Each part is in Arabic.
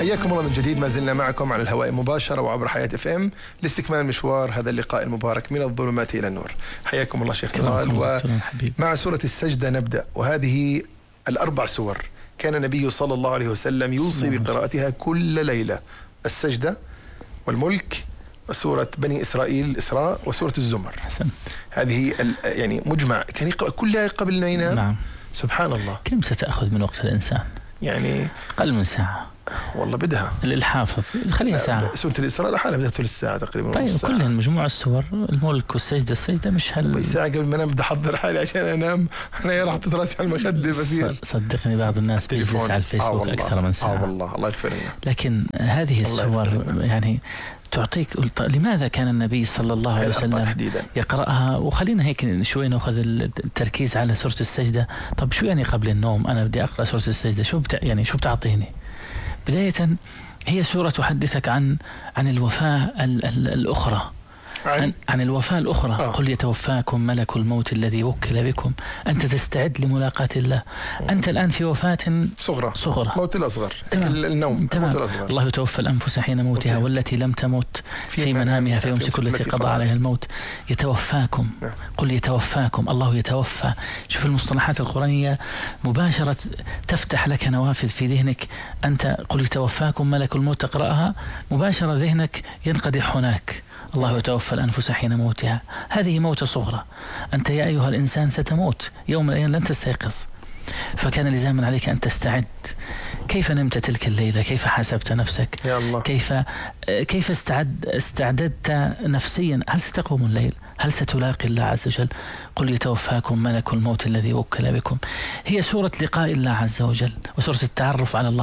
حياكم الله من جديد. ما زلنا معكم على الهواء مباشرة وعبر حياة FM لاستكمال مشوار هذا اللقاء المبارك من الظلمات إلى النور. حياكم الله شيخ نضال. ومع سورة السجدة نبدأ، وهذه الأربع سور كان النبي صلى الله عليه وسلم يوصي بقراءتها كل ليلة: السجدة والملك وسورة بني إسرائيل الإسراء وسورة الزمر. حسن. هذه يعني مجمع كان يقرأ كلها قبل أن ينام. نعم. سبحان الله. كم ستأخذ من وقت الإنسان؟ يعني أقل من ساعة. والله بدها الحافظ خليها ساعة. سورة الإسراء لحالها بدها ثلث ساعة تقريبا. طيب كلها مجموعة السور، الملك والسجدة. السجدة مش ساعة قبل ما أنام بدي أحضر حالي عشان أنام. أنا راح تتراسي على المخدة بصير. صدقني بعض الناس بيجلس على الفيسبوك أكثر من ساعة. والله الله يغفر لنا. لكن هذه السور يعني تعطيك لماذا كان النبي صلى الله عليه وسلم يقرأها. وخلينا هيك شوي نأخذ التركيز على سورة السجدة. طب شو يعني قبل النوم أنا بدي أقرأ سورة السجدة؟ شو بتعطيني؟ بداية هي سورة تحدثك عن الوفاة الأخرى، عن الوفاة الأخرى. قل يتوفاكم ملك الموت الذي وكل بكم. أنت تستعد لملاقاة الله. أنت الآن في وفاة صغرى موت الأصغر. النوم موت الأصغر. الله يتوفى الأنفس حين موتها والتي لم تمت في منامها فيمسك التي قضى عليها الموت. يتوفاكم. قل يتوفاكم. الله يتوفى. شوف المصطلحات القرآنية مباشرة تفتح لك نوافذ في ذهنك. أنت قل يتوفاكم ملك الموت تقرأها مباشرة ذهنك ينقدح هناك. الله يتوفى الأنفس حين موتها. هذه موتة صغرى. أنت يا أيها الإنسان ستموت يوم من الأيام، لن تستيقظ. فكان لزاما عليك أن تستعد. كيف نمت تلك الليلة؟ كيف حاسبت نفسك؟ يا الله. كيف استعددت نفسيا؟ هل ستقوم الليل؟ هل ستلاقي الله عز وجل؟ قل يتوفاكم ملك الموت الذي وكل بكم. هي سورة لقاء الله عز وجل وسورة التعرف على الله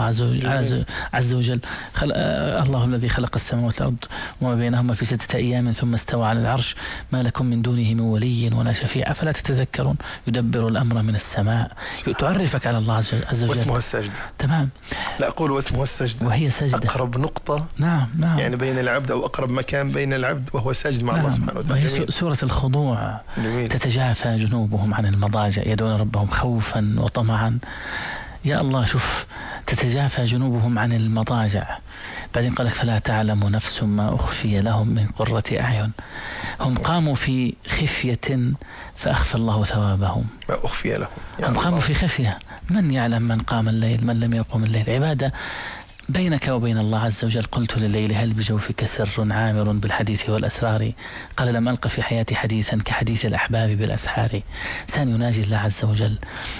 عز وجل. الله الذي خلق السماوات والأرض وما بينهما في 6 أيام ثم استوى على العرش ما لكم من دونه من ولي ولا شفيع أفلا تتذكرون. يدبر الأمر من السماء. تعرفك على الله عز وجل. واسمها السجدة. تمام. لا أقول واسمها السجدة. وهي سجدة. أقرب نقطة. نعم. يعني بين العبد أو أقرب مكان بين العبد وهو ساجد مع الله سبحانه وتعالى. سورة الخضوع. تتجافى جنوبهم عن المضاجع يدعون ربهم خوفا وطمعا. يا الله شوف، تتجافى جنوبهم عن المضاجع. بعدين قالك فلا تعلم نفس ما أخفي لهم من قرة أعين. هم قاموا في خفية فأخفى الله ثوابهم. ما أخفي لهم. هم قاموا في خفية. من يعلم من قام الليل من لم يقم الليل. عبادة بينك وبين الله عز وجل. قلت لليل هل بجوفك سر عامر بالحديث والأسرار. قال لم ألق في حياتي حديثا كحديث الأحباب بالأسحار. إنسان يناجي الله عز وجل.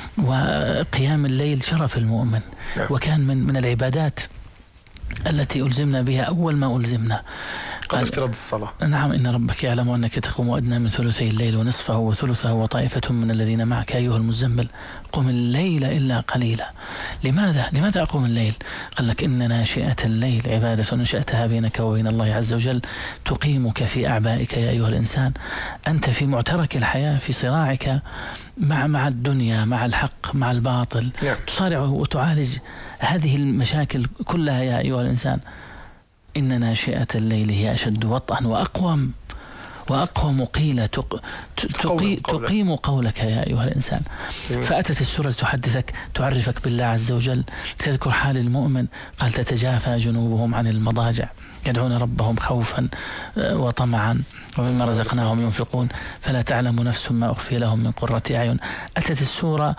وقيام الليل شرف المؤمن. وكان من العبادات التي ألزمنا بها أول ما ألزمنا قبل افتراض الصلاة. نعم. إن ربك يعلم أنك تقوم أدنى من ثلثي الليل ونصفه وثلثه وطائفة من الذين معك أيها المزمل قم الليل إلا قليلا. لماذا أقوم الليل؟ قال لك إن ناشئة الليل عبادة نشأتها بينك وبين الله عز وجل تقيمك في أعبائك يا أيها الإنسان. أنت في معترك الحياة في صراعك مع الدنيا مع الحق مع الباطل. تصارع وتعالج هذه المشاكل كلها يا أيها الإنسان. إن ناشئة الليل هي أشد وطئا وأقوم قيل تقيم قولك يا أيها الإنسان. فأتت السورة تحدثك تعرفك بالله عز وجل تذكر حال المؤمن. قال تتجافى جنوبهم عن المضاجع يدعون ربهم خوفا وطمعا ومما رزقناهم ينفقون فلا تعلم نفس ما أخفي لهم من قرة أعين. أتت السورة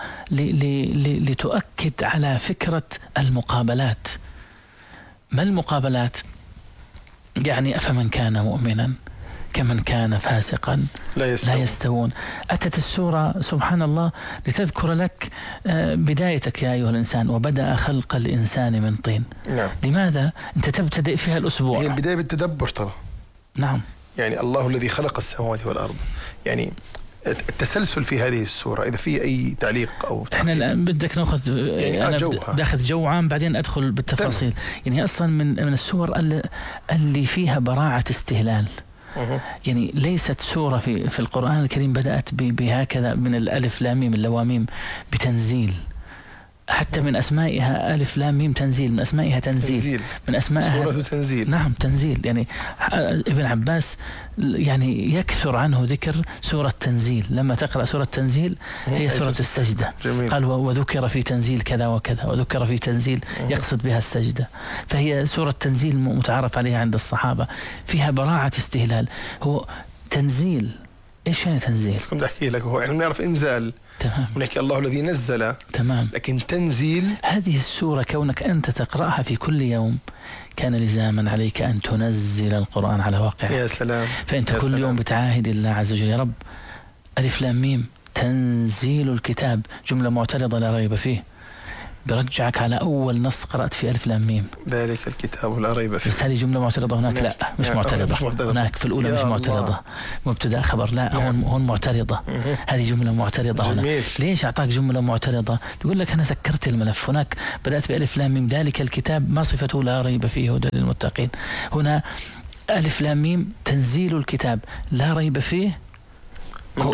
لتؤكد على فكرة المقابلات. ما المقابلات؟ يعني أفمن كان مؤمنا كمن كان فاسقا لا يستوون. أتت السورة سبحان الله لتذكر لك بدايتك يا أيها الإنسان وبدأ خلق الإنسان من طين. نعم. لماذا؟ أنت تبتدئ فيها الأسبوع. هي البداية بالتدبر ترى. نعم. يعني الله الذي خلق السماوات والأرض. يعني التسلسل في هذه السورة إذا في أي تعليق أو احنا الآن بدك ناخذ يعني أنا داخذ جو عام بعدين أدخل بالتفاصيل. يعني هي أصلا من السور اللي فيها براعة استهلال. يعني ليست سورة في القرآن الكريم بدأت بهكذا من الألف لام ميم اللواميم بتنزيل. حتى من أسمائها ألف لام ميم تنزيل، من أسمائها تنزيل. من أسمائها سورة تنزيل. نعم تنزيل. يعني ابن عباس يعني يكثر عنه ذكر سورة تنزيل. لما تقرأ سورة تنزيل هي سورة السجدة. جميل. قال وذكر في تنزيل كذا وكذا، وذكر في تنزيل يقصد بها السجدة. فهي سورة تنزيل متعارف عليها عند الصحابة، فيها براعة استهلال. هو تنزيل، إيش يعني تنزيل؟ كنت أحكي لك، هو يعني نعرف إنزال، تمام، ونحكي الله الذي نزل، تمام. لكن تنزيل هذه السورة كونك أنت تقرأها في كل يوم كان لزاما عليك أن تنزل القرآن على واقعه. يا سلام. فأنت يا كل سلام. يوم بتعاهد الله عز وجل، يا رب ألف لام ميم تنزيل الكتاب، جملة معترضة لا ريب فيه، برجعك على أول نص قرأت في ألف لام ميم، ذلك الكتاب لا ريب فيه. بس هذه جملة معترضة هناك لا مش معترضة. هناك في الأولى مش معترضة، مبتدأ خبر، لا هون معترضة. هذه جملة معترضة هنا. ليش أعطاك جملة معترضة؟ تقول لك أنا سكرت الملف. هناك بدأت بألف لام ميم ذلك الكتاب ما صفته لا ريب فيه هدى للمتقين. هنا ألف لام ميم تنزيل الكتاب لا ريب فيه من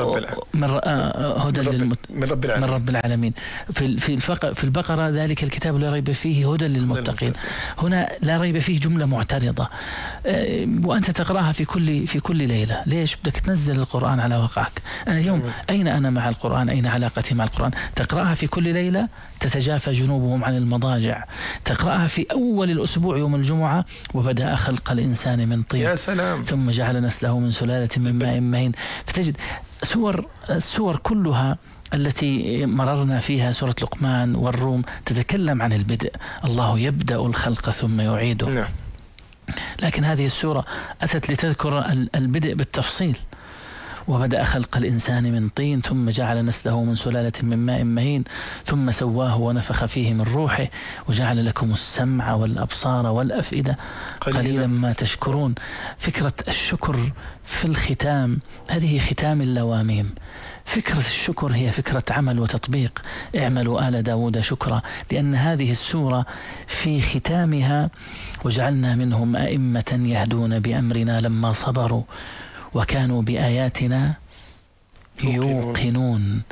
رب العالمين. في البقرة ذلك الكتاب لا ريب فيه هدى للمتقين. هنا لا ريب فيه جملة معترضة، وأنت تقرأها في كل ليلة. ليش بدك تنزل القرآن على واقعك؟ أنا اليوم أين أنا مع القرآن؟ أين علاقتي مع القرآن؟ تقرأها في كل ليلة، تتجافى جنوبهم عن المضاجع. تقرأها في أول الأسبوع يوم الجمعة، وبدأ خلق الإنسان من طين، يا سلام، ثم جعل نسله من سلالة من ماء مهين. فتجد السور كلها التي مررنا فيها، سورة لقمان والروم، تتكلم عن البدء، الله يبدأ الخلق ثم يعيده. نعم. لكن هذه السورة أتت لتذكر البدء بالتفصيل، وبدأ خلق الإنسان من طين ثم جعل نسله من سلالة من ماء مهين ثم سواه ونفخ فيه من روحه وجعل لكم السمع والأبصار والأفئدة قليلا ما تشكرون. فكرة الشكر في الختام، هذه ختام اللواميم. فكرة الشكر هي فكرة عمل وتطبيق. اعملوا آل داود شكرا، لأن هذه السورة في ختامها وجعلنا منهم أئمة يهدون بأمرنا لما صبروا وكانوا بآياتنا يوقنون.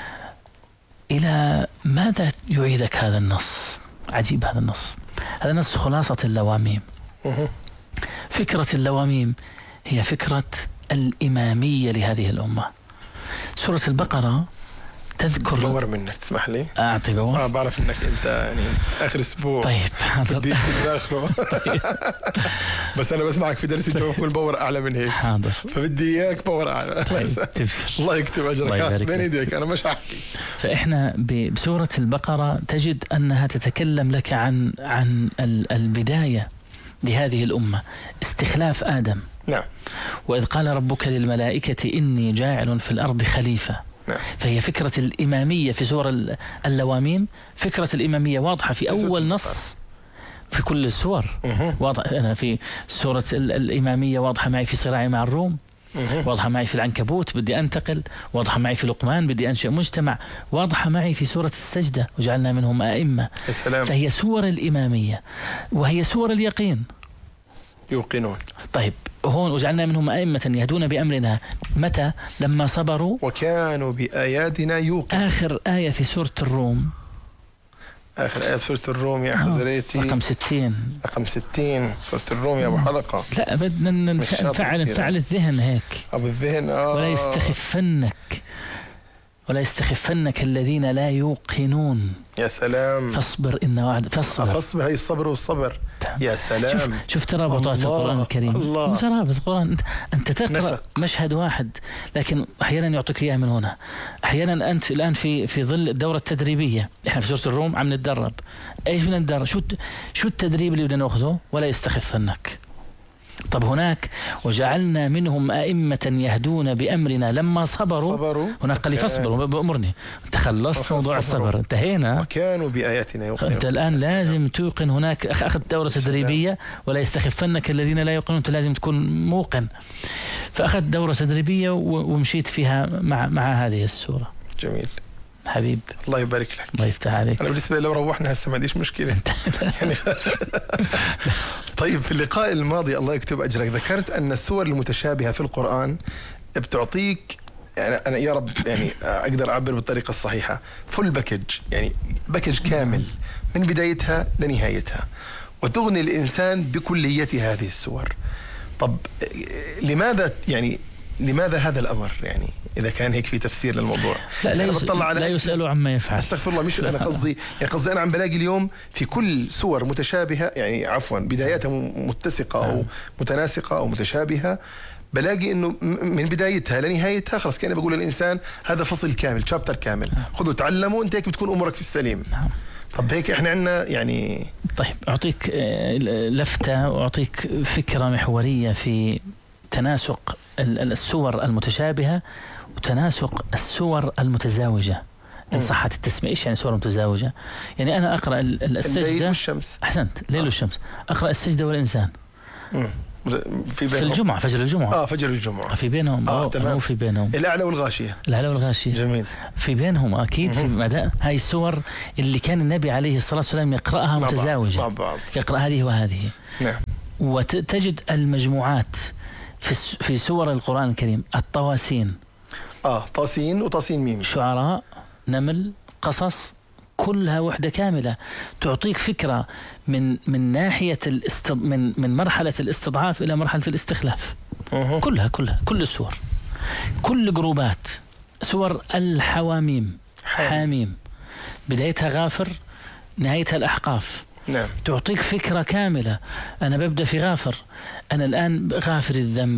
إلى ماذا يعيدك هذا النص؟ عجيب هذا النص. هذا النص خلاصة اللواميم. فكرة اللواميم هي فكرة الإمامية لهذه الأمة. سورة البقرة تذكر بور منك، تسمح لي أعطي بور. بعرف إنك أنت يعني آخر أسبوع طيب بديك في طيب. بس أنا بسمعك في درس الجمعة بقول باور أعلى من هيك، حاضر، فبدي إياك باور أعلى. طيب. الله يكتب أجرك بين يديك، أنا مش هحكي. فإحنا بسورة البقرة تجد أنها تتكلم لك عن البداية لهذه الأمة، استخلاف آدم. نعم. وإذ قال ربك للملائكة إني جاعل في الأرض خليفة. نعم. فهي فكرة الإمامية في سورة اللواميم، فكرة الإمامية واضحة في أول نص في كل السور. واضح. أنا في سورة الإمامية واضحة معي في صراعي مع الروم، واضحة معي في العنكبوت بدي أنتقل، واضحة معي في لقمان بدي أنشئ مجتمع، واضحة معي في سورة السجدة وجعلنا منهم أئمة. السلام. فهي سور الإمامية وهي سور اليقين، يوقنون. طيب هون وجعلنا منهم أئمة يهدون بأمرنا متى؟ لما صبروا وكانوا بآياتنا يوقنون. آخر آية في سورة الروم، آخر آية في سورة الروم يا حضرتي رقم 60. رقم 60 سورة الروم يا أبو حلقة. لا بدنا نفعل الذهن هيك. أبو الذهن. ولا يستخفنك الذين لا يوقنون. يا سلام. فاصبر إن وعد فاصبر هي الصبر والصبر. يا سلام. شوف ترابطات القرآن الكريم. ترابط القرآن، أنت تقرأ مشهد واحد لكن أحيانا يعطيك إياه من هنا. أحيانا أنت الآن في ظل الدورة التدريبية، إحنا في سورة الروم عم نتدرب. إيش بدنا نتدرب؟ شو التدريب اللي بدنا نأخذه؟ ولا يستخفنك. طب هناك وجعلنا منهم أئمة يهدون بأمرنا لما صبروا. هناك قال لي فاصبر بأمرني. انت خلصت موضوع الصبر، انتهينا. وكانوا بآياتنا يوقنون. انت الآن لازم توقن. هناك أخذت دورة تدريبية، ولا يستخفنك الذين لا يوقنون. انت لازم تكون موقن. فأخذت دورة تدريبية ومشيت فيها مع هذه السورة. جميل حبيب، الله يبارك لك. الله يفتح عليك. أنا بالنسبة لي لو روحنا هسه ما عنديش مشكلة يعني. طيب في اللقاء الماضي الله يكتب أجرك ذكرت أن السور المتشابهة في القرآن بتعطيك يعني أنا يا رب يعني أقدر أعبر بالطريقة الصحيحة، فل باكج، يعني باكج كامل من بدايتها لنهايتها، وتغني الإنسان بكلية هذه السور. طب لماذا هذا الأمر؟ يعني إذا كان هيك في تفسير للموضوع. لا يسألوا عما يفعل. استغفر الله، مش أنا قصدي أنا عم بلاقي اليوم في كل سور متشابهة، يعني عفوا بداياتها متسقة أو متناسقة أو متشابهة، بلاقي إنه من بدايتها لنهايتها خلاص كأني بقول للإنسان هذا فصل كامل، شابتر كامل، خذوا تعلموا أنت، هيك بتكون أمورك في السليم. طب هيك إحنا عندنا يعني. طيب أعطيك لفتة وأعطيك فكرة محورية في تناسق السور المتشابهة وتناسق السور المتزاوجة، إن صحت التسمية. إيش يعني سورة متزاوجة؟ يعني أنا أقرأ السجدة، الليل والشمس. أحسنت، الليل والشمس. أقرأ السجدة والإنسان في الجمعة، فجر الجمعة. فجر الجمعة في بينهم. تمام. في بينهم الأعلى والغاشية. جميل. في بينهم أكيد في مدى هاي السور اللي كان النبي عليه الصلاة والسلام يقرأها متزاوجة، مع بعض. يقرأ هذه وهذه. نعم. وتجد المجموعات في سور القرآن الكريم الطواسين، طاسين وطاسين ميم، شعراء، نمل، قصص، كلها وحدة كاملة تعطيك فكرة من ناحية من مرحلة الاستضعاف إلى مرحلة الاستخلاف. كلها كل السور، كل جروبات. سور الحواميم، حاميم، بدايتها غافر، نهايتها الأحقاف. نعم. تعطيك فكرة كاملة. أنا ببدأ في غافر، أنا الآن غافر الذنب